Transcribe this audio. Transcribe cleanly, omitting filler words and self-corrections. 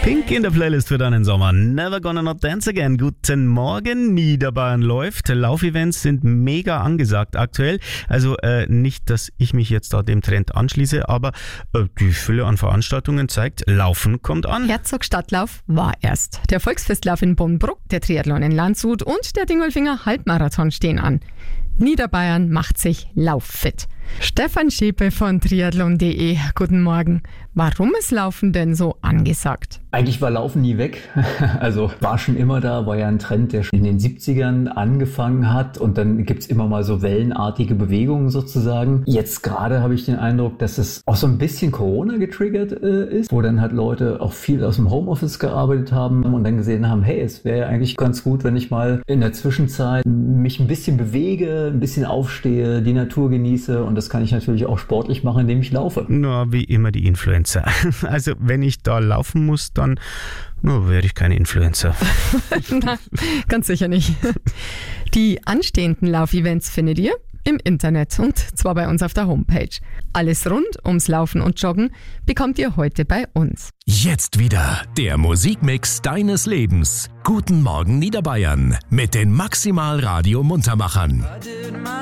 Pink in der Playlist für deinen Sommer. Never Gonna Not Dance Again. Guten Morgen, Niederbayern läuft. Laufevents sind mega angesagt aktuell. Also nicht, dass ich mich jetzt da dem Trend anschließe, aber die Fülle an Veranstaltungen zeigt, Laufen kommt an. Herzog-Stadtlauf war erst. Der Volksfestlauf in Bonbruck, der Triathlon in Landshut und der Dingolfinger Halbmarathon stehen an. Niederbayern macht sich lauffit. Stefan Schäpe von triathlon.de. Guten Morgen. Warum ist Laufen denn so angesagt? Eigentlich war Laufen nie weg. Also war schon immer da, war ja ein Trend, der schon in den 70ern angefangen hat und dann gibt's immer mal so wellenartige Bewegungen sozusagen. Jetzt gerade habe ich den Eindruck, dass es auch so ein bisschen Corona getriggert ist, wo dann halt Leute auch viel aus dem Homeoffice gearbeitet haben und dann gesehen haben, hey, es wäre ja eigentlich ganz gut, wenn ich mal in der Zwischenzeit mich ein bisschen bewege, ein bisschen aufstehe, die Natur genieße und das kann ich natürlich auch sportlich machen, indem ich laufe. Na, wie immer die Influencer. Also wenn ich da laufen muss, dann werde ich kein Influencer. Na, ganz sicher nicht. Die anstehenden Laufevents findet ihr im Internet und zwar bei uns auf der Homepage. Alles rund ums Laufen und Joggen bekommt ihr heute bei uns. Jetzt wieder der Musikmix deines Lebens. Guten Morgen Niederbayern mit den Maximal Radio Muntermachern.